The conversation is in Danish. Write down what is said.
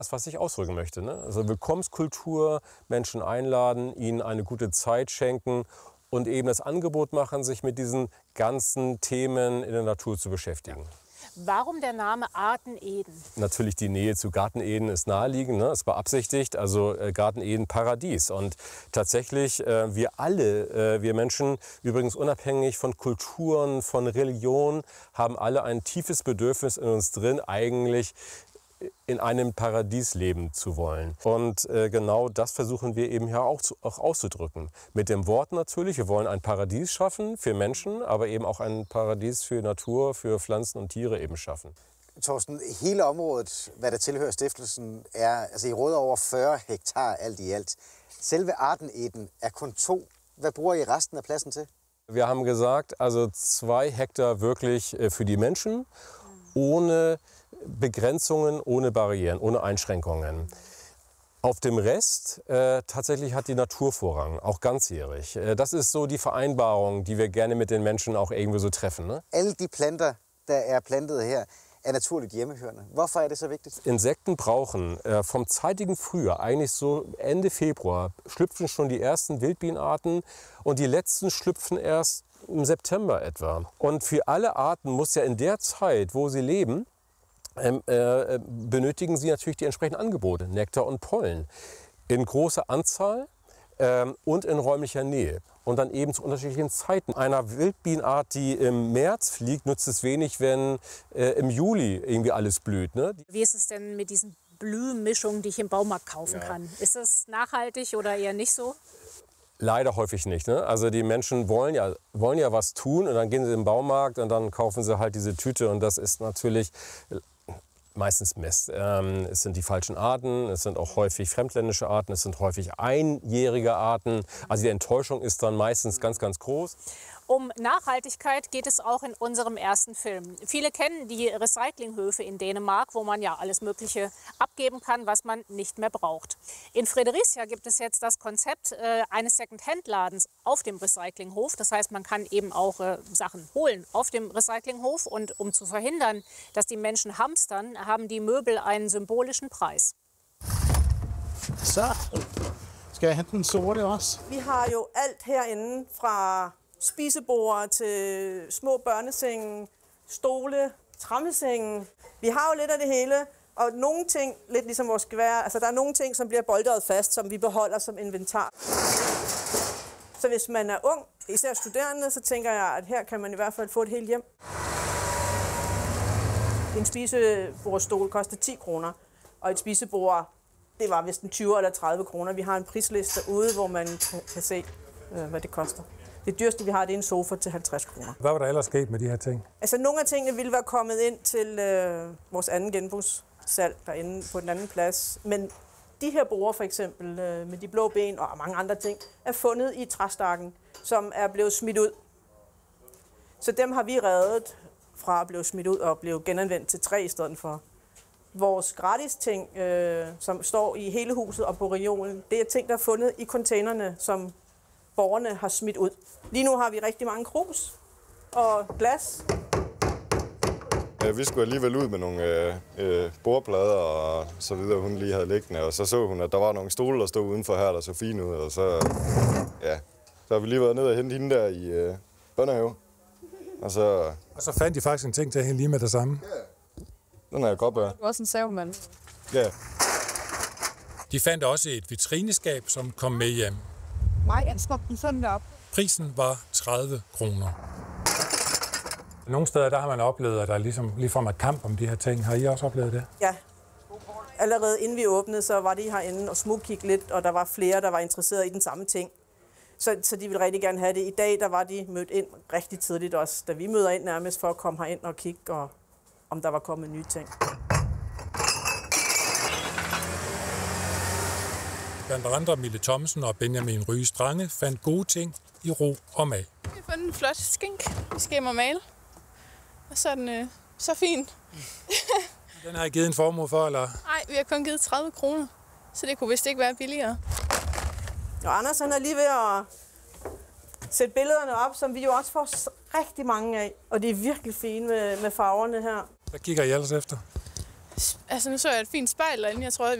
Das, was ich ausdrücken möchte, ne? Also Willkommenskultur, Menschen einladen, ihnen eine gute Zeit schenken und eben das Angebot machen, sich mit diesen ganzen Themen in der Natur zu beschäftigen. Warum der Name Arten Eden? Natürlich die Nähe zu Garten Eden ist naheliegend, ne? Es beabsichtigt, also Garten Eden Paradies. Und tatsächlich, wir alle, wir Menschen, übrigens unabhängig von Kulturen, von Religion, haben alle ein tiefes Bedürfnis in uns drin, eigentlich in einem Paradies leben zu wollen. Und genau das versuchen wir eben hier auch auszudrücken. Mit dem Wort natürlich, wir wollen ein Paradies schaffen für Menschen, aber eben auch ein Paradies für Natur, für Pflanzen und Tiere eben schaffen. Torsten, hele området, hvad der tilhører stiftelsen, altså i råd over 40 hektar alt i alt. Selve Arten Eden er kun 2. Hvad bruger I resten af pladsen til? Wir haben gesagt, also 2 Hektar wirklich für die Menschen, ohne Begrenzungen, ohne Barrieren, ohne Einschränkungen. Auf dem Rest tatsächlich hat die Natur Vorrang, auch ganzjährig. Das ist so die Vereinbarung, die wir gerne mit den Menschen auch irgendwie so treffen. Ne? Alle die planter, der er plantet her, er naturligt hjemmehørende. Hvorfor er det så vigtigt? Insekten brauchen vom zeitigen Frühjahr, eigentlich so Ende Februar, schlüpfen schon die ersten Wildbienenarten und die letzten schlüpfen erst im September etwa. Und für alle Arten muss ja in der Zeit, wo sie leben, benötigen sie natürlich die entsprechenden Angebote, Nektar und Pollen, in großer Anzahl und in räumlicher Nähe. Und dann eben zu unterschiedlichen Zeiten. Einer Wildbienenart, die im März fliegt, nützt es wenig, wenn im Juli irgendwie alles blüht. Ne? Wie ist es denn mit diesen Blühmischungen, die ich im Baumarkt kaufen kann? Ist das nachhaltig oder eher nicht so? Leider häufig nicht. Ne? Also die Menschen wollen ja was tun und dann gehen sie in den Baumarkt und dann kaufen sie halt diese Tüte und das ist natürlich meistens Mist. Es sind die falschen Arten, es sind auch häufig fremdländische Arten, es sind häufig einjährige Arten. Also die Enttäuschung ist dann meistens ganz, ganz groß. Um Nachhaltigkeit geht es auch in unserem ersten Film. Viele kennen die Recyclinghöfe in Dänemark, wo man ja alles Mögliche abgeben kann, was man nicht mehr braucht. In Fredericia gibt es jetzt das Konzept eines Second-Hand-Ladens auf dem Recyclinghof. Das heißt, man kann eben auch Sachen holen auf dem Recyclinghof. Und um zu verhindern, dass die Menschen hamstern, haben die Möbel einen symbolischen Preis. Så skal jeg hente den sorte også. Vi har jo alt herinde fra spiseborde til små børnesenge, stole, trammesengen. Vi har jo lidt af det hele, og nogle ting, lidt ligesom vores gevær, altså der er nogle ting, som bliver boltret fast, som vi beholder som inventar. Så hvis man er ung, især studerende, så tænker jeg, at her kan man i hvert fald få et helt hjem. En spisebordstol koster 10 kroner, og et spisebord, det var vist en 20 eller 30 kroner. Vi har en prisliste ude, hvor man kan se, hvad det koster. Det dyreste, vi har, det er en sofa til 50 kroner. Hvad var der ellers sket med de her ting? Altså, nogle af tingene ville være kommet ind til vores anden genbrugssalg derinde på den anden plads. Men de her borde, for eksempel, med de blå ben og mange andre ting, er fundet i træstakken, som er blevet smidt ud. Så dem har vi reddet fra at blive smidt ud og blive genanvendt til træ i stedet for. Vores gratis ting, som står i hele huset og på reolen, det er ting, der er fundet i containerne, som borgerne har smidt ud. Lige nu har vi rigtig mange krus og glas. Vi skulle alligevel ud med nogle bordplader og så videre, hun lige havde liggende, og så hun, at der var nogle stole, der stod udenfor her, der så fine ud, og så har vi lige været ned og hente hende der i børnehave. Og så fandt de faktisk en ting til hende lige med det samme. Ja, den er jeg godt bære. Du er også en savemand. Ja. De fandt også et vitrineskab, som kom med hjem. Nej, jeg slår den sådan op. Prisen var 30 kroner. Nogle steder der har man oplevet, at der ligesom ligefrem er kamp om de her ting. Har I også oplevet det? Ja. Allerede inden vi åbnede, så var de herinde og smugkigge lidt, og der var flere, der var interesseret i den samme ting. Så de ville rigtig gerne have det. I dag der var de mødt ind rigtig tidligt også, da vi møder ind nærmest for at komme herind og kigge, og om der var kommet nye ting. Blandt andre Mille Thomsen og Benjamin Ryge Strange fandt gode ting i ro og mag. Vi har fundet en flot skink, vi skal hjem og male. Og så er den så fin. Den har I givet en formue for, eller? Nej, vi har kun givet 30 kroner, så det kunne vist ikke være billigere. Og Anders han er lige ved at sætte billederne op, som vi jo også får rigtig mange af. Og det er virkelig fine med farverne her. Hvad kigger I ellers efter? Altså, nu så jeg et fint spejl derinde. Jeg tror,